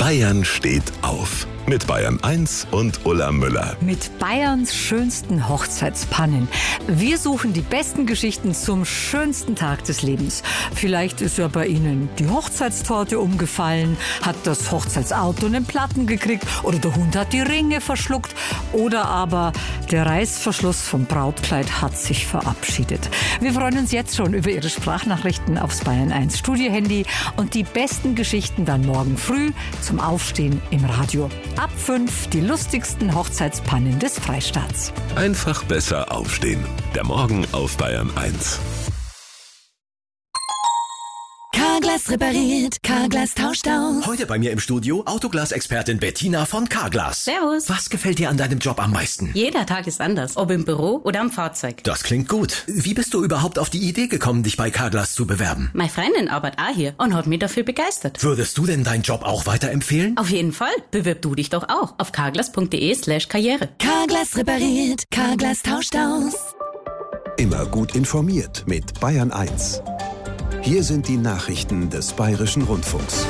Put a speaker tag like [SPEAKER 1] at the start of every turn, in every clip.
[SPEAKER 1] Bayern steht auf. Mit Bayern 1 und Ulla Müller.
[SPEAKER 2] Mit Bayerns schönsten Hochzeitspannen. Wir suchen die besten Geschichten zum schönsten Tag des Lebens. Vielleicht ist ja bei Ihnen die Hochzeitstorte umgefallen, hat das Hochzeitsauto einen Platten gekriegt oder der Hund hat die Ringe verschluckt oder aber der Reißverschluss vom Brautkleid hat sich verabschiedet. Wir freuen uns jetzt schon über Ihre Sprachnachrichten aufs Bayern 1 Studiohandy und die besten Geschichten dann morgen früh zum Aufstehen im Radio. Ab 5 die lustigsten Hochzeitspannen des Freistaats.
[SPEAKER 1] Einfach besser aufstehen. Der Morgen auf Bayern 1.
[SPEAKER 3] Carglass repariert, Carglass tauscht aus.
[SPEAKER 4] Heute bei mir im Studio Autoglas-Expertin Bettina von Carglass.
[SPEAKER 5] Servus.
[SPEAKER 4] Was gefällt dir an deinem Job am meisten?
[SPEAKER 5] Jeder Tag ist anders, ob im Büro oder am Fahrzeug.
[SPEAKER 4] Das klingt gut. Wie bist du überhaupt auf die Idee gekommen, dich bei Carglass zu bewerben?
[SPEAKER 5] Meine Freundin arbeitet auch hier und hat mich dafür begeistert.
[SPEAKER 4] Würdest du denn deinen Job auch weiterempfehlen?
[SPEAKER 5] Auf jeden Fall. Bewirb du dich doch auch auf carglass.de/karriere.
[SPEAKER 3] Carglass repariert, Carglass tauscht aus.
[SPEAKER 6] Immer gut informiert mit Bayern 1. Hier sind die Nachrichten des Bayerischen Rundfunks.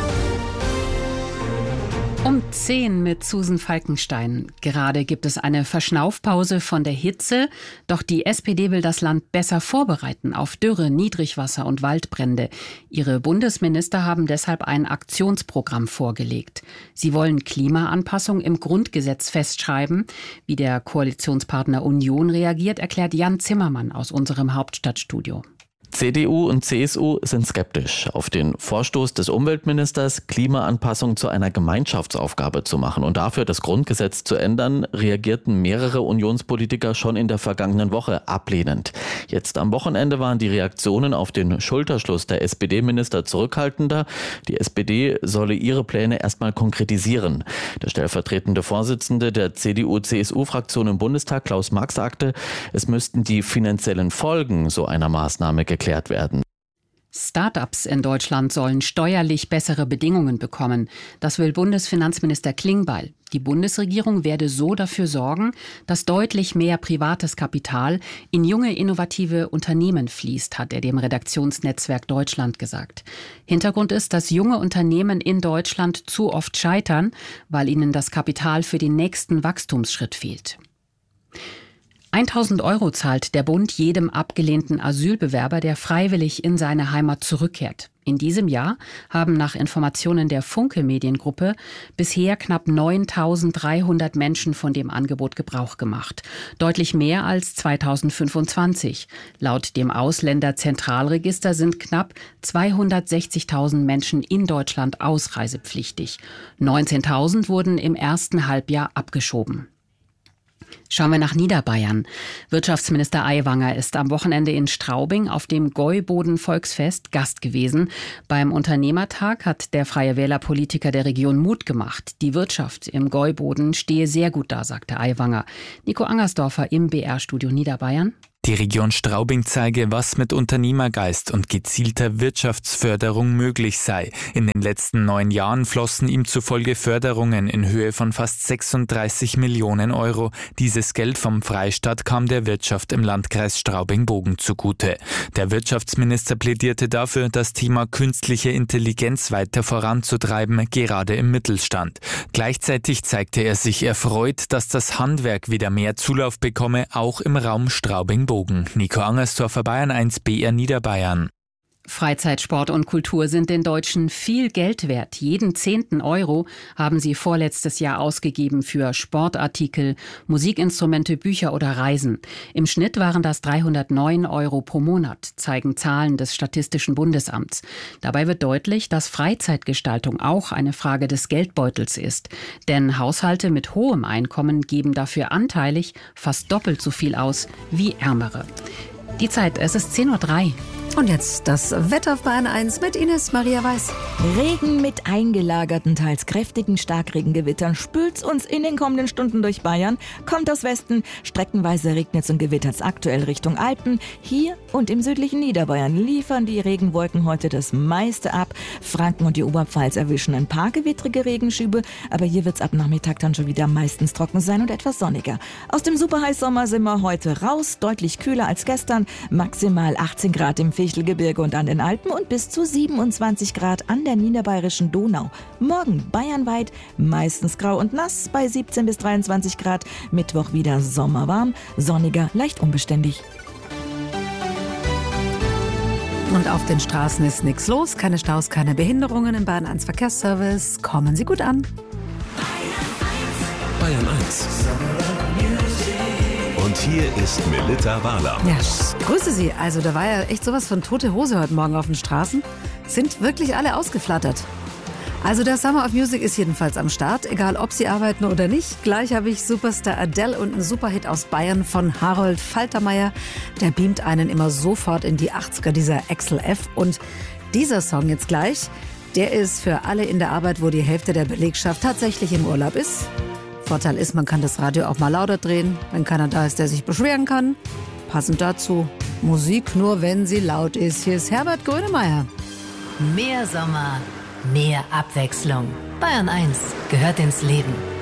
[SPEAKER 7] Um 10 mit Susan Falkenstein. Gerade gibt es eine Verschnaufpause von der Hitze, doch die SPD will das Land besser vorbereiten auf Dürre, Niedrigwasser und Waldbrände. Ihre Bundesminister haben deshalb ein Aktionsprogramm vorgelegt. Sie wollen Klimaanpassung im Grundgesetz festschreiben. Wie der Koalitionspartner Union reagiert, erklärt Jan Zimmermann aus unserem Hauptstadtstudio.
[SPEAKER 8] CDU und CSU sind skeptisch auf den Vorstoß des Umweltministers, Klimaanpassung zu einer Gemeinschaftsaufgabe zu machen und dafür das Grundgesetz zu ändern, reagierten mehrere Unionspolitiker schon in der vergangenen Woche ablehnend. Jetzt am Wochenende waren die Reaktionen auf den Schulterschluss der SPD-Minister zurückhaltender. Die SPD solle ihre Pläne erstmal konkretisieren. Der stellvertretende Vorsitzende der CDU-CSU-Fraktion im Bundestag, Klaus Marx, sagte, es müssten die finanziellen Folgen so einer Maßnahme geklärt werden.
[SPEAKER 7] Start-ups in Deutschland sollen steuerlich bessere Bedingungen bekommen. Das will Bundesfinanzminister Klingbeil. Die Bundesregierung werde so dafür sorgen, dass deutlich mehr privates Kapital in junge, innovative Unternehmen fließt, hat er dem Redaktionsnetzwerk Deutschland gesagt. Hintergrund ist, dass junge Unternehmen in Deutschland zu oft scheitern, weil ihnen das Kapital für den nächsten Wachstumsschritt fehlt. 1.000 € zahlt der Bund jedem abgelehnten Asylbewerber, der freiwillig in seine Heimat zurückkehrt. In diesem Jahr haben nach Informationen der Funke Mediengruppe bisher knapp 9.300 Menschen von dem Angebot Gebrauch gemacht. Deutlich mehr als 2025. Laut dem Ausländerzentralregister sind knapp 260.000 Menschen in Deutschland ausreisepflichtig. 19.000 wurden im ersten Halbjahr abgeschoben. Schauen wir nach Niederbayern. Wirtschaftsminister Aiwanger ist am Wochenende in Straubing auf dem Gäuboden-Volksfest Gast gewesen. Beim Unternehmertag hat der Freie Wähler-Politiker der Region Mut gemacht. Die Wirtschaft im Gäuboden stehe sehr gut da, sagte Aiwanger. Nico Angersdorfer im BR-Studio Niederbayern.
[SPEAKER 9] Die Region Straubing zeige, was mit Unternehmergeist und gezielter Wirtschaftsförderung möglich sei. In den letzten 9 Jahren flossen ihm zufolge Förderungen in Höhe von fast 36 Millionen €. Dieses Geld vom Freistaat kam der Wirtschaft im Landkreis Straubing-Bogen zugute. Der Wirtschaftsminister plädierte dafür, das Thema künstliche Intelligenz weiter voranzutreiben, gerade im Mittelstand. Gleichzeitig zeigte er sich erfreut, dass das Handwerk wieder mehr Zulauf bekomme, auch im Raum Straubing-Bogen. Nico Angersdorfer, Bayern 1, BR Niederbayern.
[SPEAKER 7] Freizeit, Sport und Kultur sind den Deutschen viel Geld wert. Jeden 10. Euro haben sie vorletztes Jahr ausgegeben für Sportartikel, Musikinstrumente, Bücher oder Reisen. Im Schnitt waren das 309 € pro Monat, zeigen Zahlen des Statistischen Bundesamts. Dabei wird deutlich, dass Freizeitgestaltung auch eine Frage des Geldbeutels ist. Denn Haushalte mit hohem Einkommen geben dafür anteilig fast doppelt so viel aus wie ärmere. Die Zeit, es ist 10:03 Uhr.
[SPEAKER 2] Und jetzt das Wetter auf Bayern 1 mit Ines Maria Weiß.
[SPEAKER 10] Regen mit eingelagerten, teils kräftigen Starkregengewittern spült's uns in den kommenden Stunden durch Bayern. Kommt aus Westen, streckenweise regnet's und gewittert's aktuell Richtung Alpen. Hier und im südlichen Niederbayern liefern die Regenwolken heute das meiste ab. Franken und die Oberpfalz erwischen ein paar gewittrige Regenschübe, aber hier wird's ab Nachmittag dann schon wieder meistens trocken sein und etwas sonniger. Aus dem Superheißsommer sind wir heute raus, deutlich kühler als gestern, maximal 18 Grad im Fichtelgebirge und an den Alpen und bis zu 27 Grad an der niederbayerischen Donau. Morgen bayernweit meistens grau und nass bei 17 bis 23 Grad. Mittwoch wieder sommerwarm, sonniger, leicht unbeständig.
[SPEAKER 2] Und auf den Straßen ist nichts los, keine Staus, keine Behinderungen im Bayern 1 Verkehrsservice. Kommen Sie gut an.
[SPEAKER 1] Bayern 1. Und hier ist Melitta Wahler.
[SPEAKER 2] Ja, grüße Sie. Also da war ja echt sowas von tote Hose heute Morgen auf den Straßen. Sind wirklich alle ausgeflattert. Also der Summer of Music ist jedenfalls am Start, egal ob Sie arbeiten oder nicht. Gleich habe ich Superstar Adele und einen Superhit aus Bayern von Harold Faltermeier. Der beamt einen immer sofort in die 80er, dieser Axel F. Und dieser Song jetzt gleich, der ist für alle in der Arbeit, wo die Hälfte der Belegschaft tatsächlich im Urlaub ist. Vorteil ist, man kann das Radio auch mal lauter drehen, wenn keiner da ist, der sich beschweren kann. Passend dazu, Musik nur, wenn sie laut ist. Hier ist Herbert Grönemeyer.
[SPEAKER 11] Mehr Sommer, mehr Abwechslung. Bayern 1 gehört ins Leben.